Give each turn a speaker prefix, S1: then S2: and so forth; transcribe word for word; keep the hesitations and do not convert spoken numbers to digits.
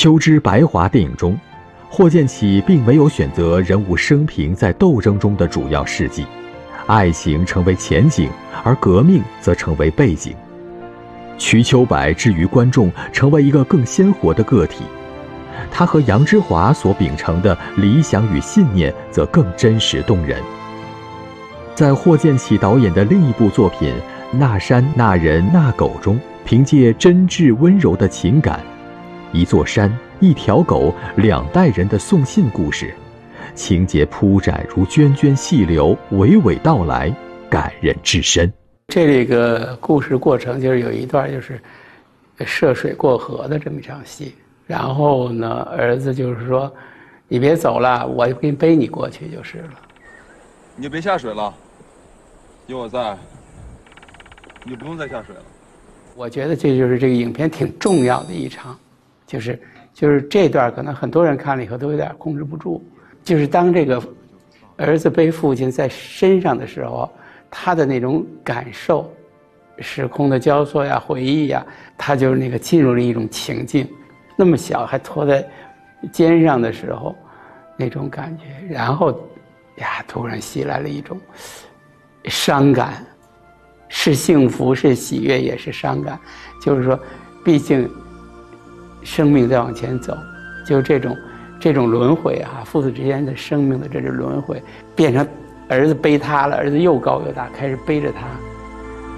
S1: 秋之白华电影中，霍建起并没有选择人物生平在斗争中的主要事迹，爱情成为前景，而革命则成为背景。瞿秋白置于观众成为一个更鲜活的个体，他和杨之华所秉承的理想与信念则更真实动人。在霍建起导演的另一部作品《那山那人那狗》中，凭借真挚温柔的情感，一座山一条狗两代人的送信故事，情节铺展如涓涓细流，娓娓道来，感人至深。
S2: 这里个故事过程就是有一段就是涉水过河的这么一场戏，然后呢，儿子就是说：“你别走了，我给你背你过去就是了。”
S3: 你就别下水了，有我在，你就不用再下水了。
S2: 我觉得这就是这个影片挺重要的一场，就是就是这段可能很多人看了以后都有点控制不住，就是当这个儿子背父亲在身上的时候，他的那种感受，时空的交错呀、回忆呀，他就是那个进入了一种情境。那么小还拖在肩上的时候，那种感觉，然后呀，突然袭来了一种伤感，是幸福，是喜悦，也是伤感。就是说，毕竟生命在往前走，就这种这种轮回啊，父子之间的生命的这种轮回，变成儿子背他了，儿子又高又大，开始背着他。